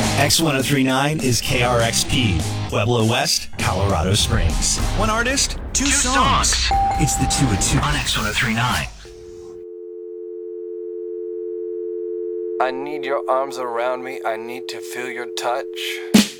X1039 is KRXP, Pueblo West, Colorado Springs. One artist, two songs. It's the 2 at 2 on X1039. I need your arms around me. I need to feel your touch.